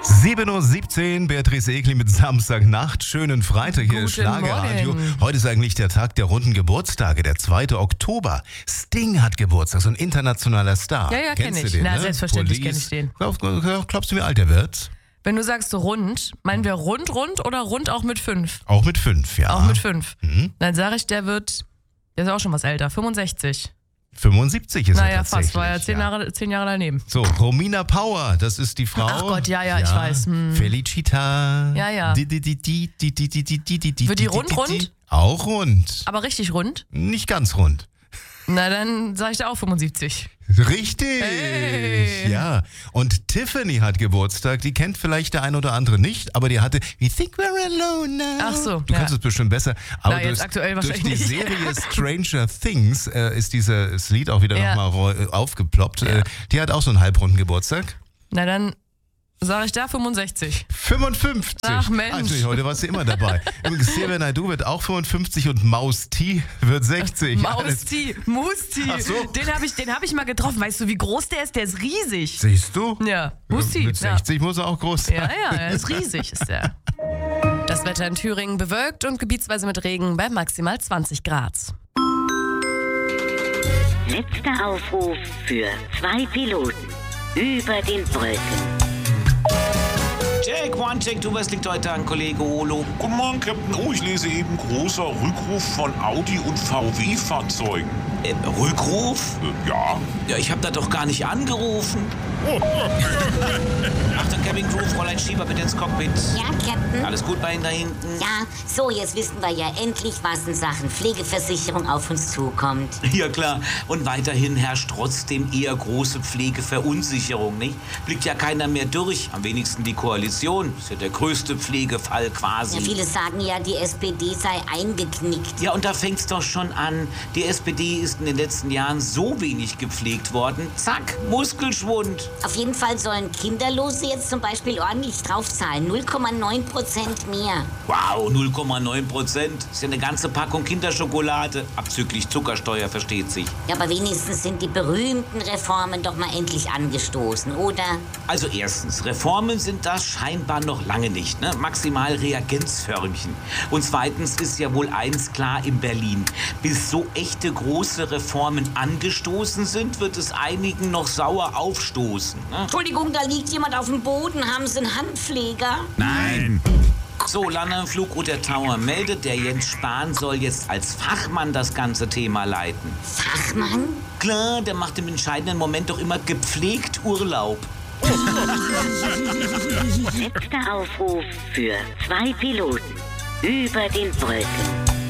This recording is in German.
7:17 Uhr, Beatrice Egli mit Samstagnacht. Schönen Freitag hier, Schlagerradio. Heute ist eigentlich der Tag der runden Geburtstage, der 2. Oktober. Sting hat Geburtstag, so ein internationaler Star. Ja, Kennst kenn ich. du den, Na, ne? selbstverständlich kenne ich den. Glaubst du, wie alt der wird? Wenn du sagst rund, meinen wir rund oder rund auch mit 5? Auch mit 5, ja. Auch mit 5. Dann sage ich, der ist auch schon was älter, 65. 75 ist er Naja, tatsächlich. fast, war ja 10 Jahre daneben. So, Romina Power, das ist die Frau. Ach Gott, ja, ich weiß. Felicita. Ja. Wird die rund? Auch rund. Aber richtig rund? Nicht ganz rund. Na, dann sage ich da auch 75. Richtig, Hey. ja. Und Tiffany hat Geburtstag, die kennt vielleicht der ein oder andere nicht, aber die hatte We Think We're Alone Now. Ach so, Du kannst es bestimmt besser. Aber jetzt aktuell durch wahrscheinlich die nicht. Serie Stranger Things ist dieses Lied auch wieder nochmal aufgeploppt. Ja. Die hat auch so einen halbrunden Geburtstag. Na, dann sage ich da 65. 55. Ach, Mensch. Natürlich, heute warst du immer dabei. Übrigens, Xavier Naidoo wird auch 55 und Maus T wird 60. Musti. Ach so. Den hab ich mal getroffen. Weißt du, wie groß der ist? Der ist riesig. Siehst du? Ja, Musti. Mit 60 muss er auch groß sein. Ja, er ist riesig, ist der. Das Wetter in Thüringen bewölkt und gebietsweise mit Regen bei maximal 20 Grad. Letzter Aufruf für 2 Piloten über den Wolken. Check, one, check, du, was liegt heute an, Kollege Olo? Guten Morgen, Captain. Oh, ich lese eben großer Rückruf von Audi und VW-Fahrzeugen. Rückruf? Ja. Ja, ich hab da doch gar nicht angerufen. Achtung, Cabin Crew, Fräulein Schieber, bitte ins Cockpit. Ja, Captain? Alles gut bei Ihnen da hinten? Ja, so, jetzt wissen wir ja endlich, was in Sachen Pflegeversicherung auf uns zukommt. Ja, klar. Und weiterhin herrscht trotzdem eher große Pflegeverunsicherung, nicht? Blickt ja keiner mehr durch. Am wenigsten die Koalition. Ist ja der größte Pflegefall quasi. Ja, viele sagen ja, die SPD sei eingeknickt. Ja, und da fängt's doch schon an. Die SPD ist in den letzten Jahren so wenig gepflegt worden. Zack, Muskelschwund. Auf jeden Fall sollen Kinderlose jetzt zum Beispiel ordentlich draufzahlen. 0,9% mehr. Wow, 0,9%. Ist ja eine ganze Packung Kinderschokolade. Abzüglich Zuckersteuer, versteht sich. Ja, aber wenigstens sind die berühmten Reformen doch mal endlich angestoßen, oder? Also erstens, Reformen sind das scheinbar noch lange nicht, ne? Maximal Reagenzförmchen. Und zweitens ist ja wohl eins klar in Berlin. Bis so echte große Reformen angestoßen sind, wird es einigen noch sauer aufstoßen. Ne? Entschuldigung, da liegt jemand auf dem Boden. Haben Sie einen Handpfleger? Nein. So, Lande im Flugroute Tower meldet, der Jens Spahn soll jetzt als Fachmann das ganze Thema leiten. Fachmann? Klar, der macht im entscheidenden Moment doch immer gepflegt Urlaub. Letzter Aufruf für 2 Piloten über den Wolken.